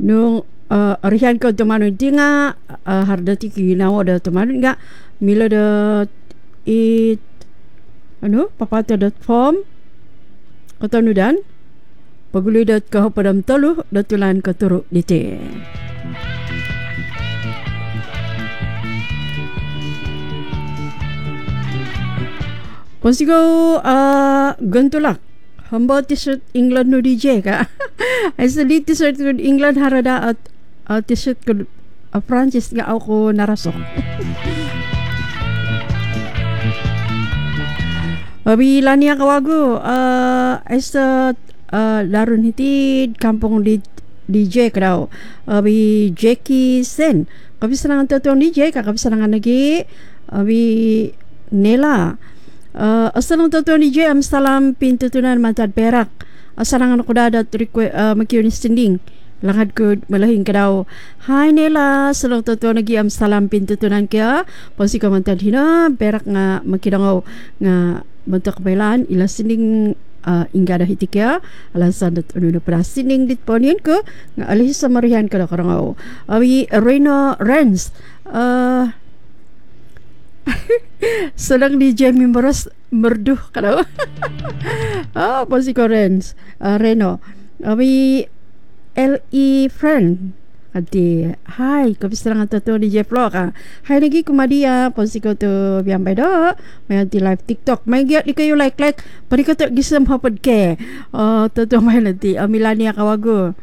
nung arihan ko tumano di nga harda ti kinawa da tumano nga mila da it papata.com katanudan paguloy dat kahapadam talo datulan katuro dite. Konsigo gantulak hamba t-shirt England no DJ ka. Ay sa di t-shirt ko England harada at t-shirt ko Francis nga ako narasok. Bila niya kawago ay sa darun hitid kampung di DJ ka daw. Jackie Sen. Kabisa lang ang totoong DJ ka. Kabisa lang ang nagi. Nela. Asalang totoong DJ am salam pintutunan mantad perak. Asalang ako dadat makiunis tinding. Langad ko malahing ka daw. Hi Nela. Asalang totoong nagi am salam pintutunan kaya. Pasi ka mantad hina. Perak nga makidangaw nga mantak bailan. Ilas tinding ingga dah hitikya alasan dat na para sining dit ponian ko nga alih sa marihan kada karangaw Reno Renz sedang DJ memberas merduh kada pasi ko Renz Reno LE friend ati hi kabisa lang ato DJ Flo ka hi lagi kumadia pasi ko to biambay do may anti live TikTok may giat di kayo like pari ko to gisam hapad ke to may nanti Milania kawago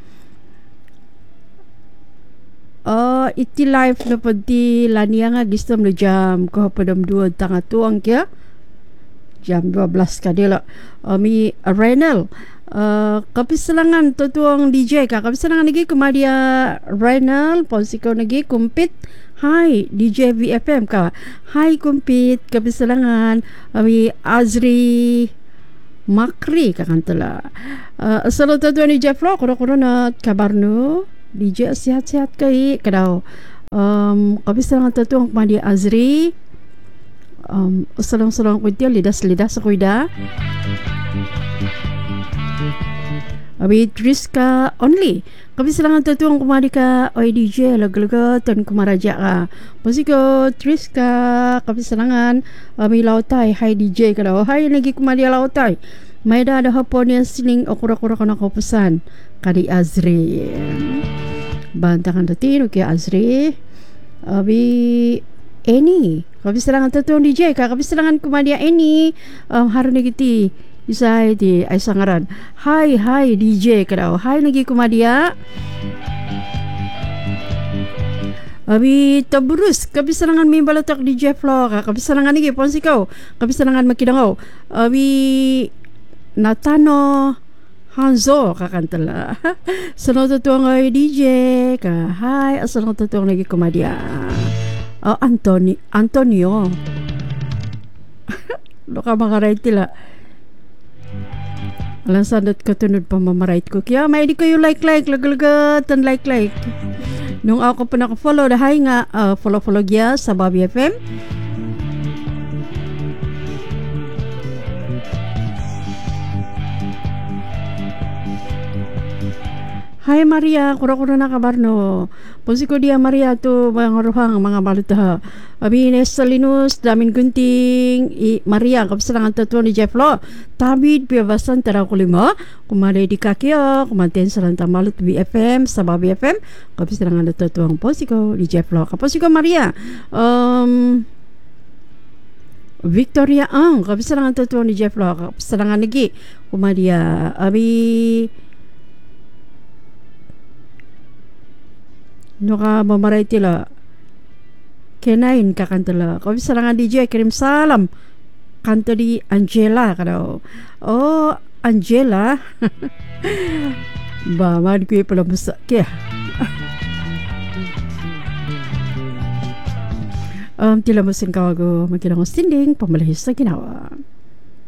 iti live na pati lania nga gisam no jam ko hapadam 2 tanga tuang kya jam 12 kadila mi Renal kapisalangan totoong DJ ka kapisalangan lagi kumadia Renal posiko lagi kumpit hi DJ VFM ka hi kumpit kapisalangan Azri Makri ka kantala asalo totoong DJ Flo kuno na kabarno DJ sehat-sehat kay kadaw kapisalangan totoong kumadia Azri salang-salang kuitia lidas-lidas ako ida Triska only. Kabisalangan tatuang kumari ka oy DJ lag-laga tan kumaraja ka. Musiko Triska kabisalangan lautay hi DJ ka daw. Hi lagi kumari lautay. May da hapon yan sining okura-kura ka nakapusan kadi Azri. Bantakan datin okay Azri. Eni. Kabisalangan tatuang DJ ka kabisalangan kumari Eni haron nagiti Isay di ay sangaran. Hi DJ kadaw. Hi lagi kumadia. Taburus kabisalangan may balatak DJ Flo ka. Kabisalangan lagi ponsi ko. Kabisalangan makidangaw. Natano Hanzo kakantala. Sanong tutuang ay DJ ka. Hi asanong tutuang lagi kumadia. Antonio. Loka makaray tila. Alang sandat katunod pa mamarait ko. Kaya may di kayo like lag-lagat and like. Nung ako pa naka-follow dahay nga follow gya sa Bobby FM. Hi Maria, kura-kura na kabarno. Pusi ko dia Maria tu mga ruhang mga balita. Abines Salinus, Damin Gunting, Maria, kapisalangan tatuan ni Jeff Lo. Tabid, piyabasan, tara ko lima. Kumalay di kakya, kumantin sa lantang malut BFM, sa Babi FM. Kapisalangan tatuan pusi ko ni Jeff Lo. Kapusi ko Maria. Victoria Ang, kapisalangan tatuan ni Jeff Lo. Kapisalangan lagi. Kumadia, Nuka mamaray tila kenain kakantala kabisalangan DJ kirim salam kanto di Angela kadaw Angela ba mad ko pala musa kaya tila musin kawago magkinang sinding pamalahis sa ginawa